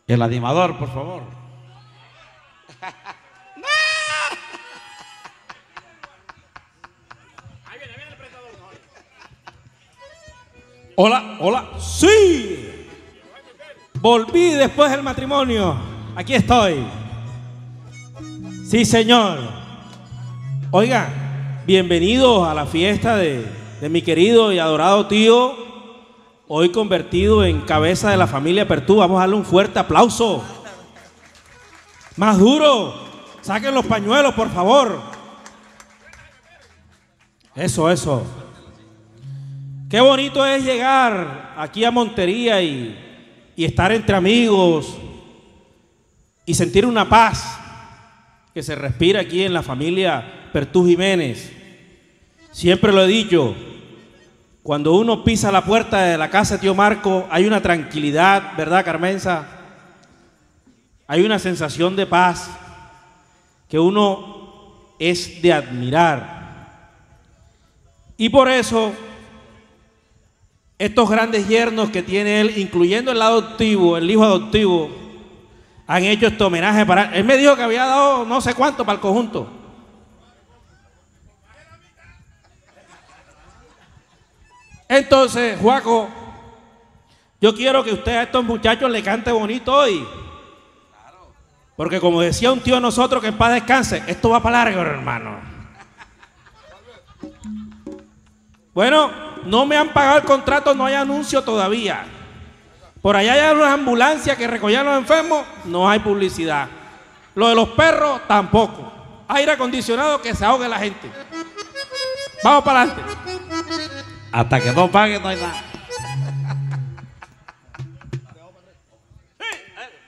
El animador, por favor. Hola, hola, sí. Volví después del matrimonio. Aquí estoy. Sí, señor. Oiga, bienvenidos a la fiesta de mi querido y adorado tío, hoy convertido en cabeza de la familia Pertú. Vamos a darle un fuerte aplauso. Más duro. Saquen los pañuelos, por favor. Eso, eso. Qué bonito es llegar aquí a Montería y estar entre amigos y sentir una paz que se respira aquí en la familia Pertú Jiménez. Siempre lo he dicho, cuando uno pisa la puerta de la casa de tío Marco hay una tranquilidad, ¿verdad, Carmenza? Hay una sensación de paz que uno es de admirar. Y por eso estos grandes yernos que tiene él, incluyendo el adoptivo, el hijo adoptivo, han hecho este homenaje para... Él me dijo que había dado no sé cuánto para el conjunto. Entonces, Juaco, yo quiero que usted a estos muchachos le cante bonito hoy. Porque como decía un tío de nosotros, que en paz descanse, esto va para largo, hermano. Bueno, no me han pagado el contrato, no hay anuncio todavía. Por allá hay unas ambulancias que recogían a los enfermos, no hay publicidad. Lo de los perros, tampoco. Aire acondicionado, que se ahogue la gente. Vamos para adelante. Hasta que no pague no hay nada.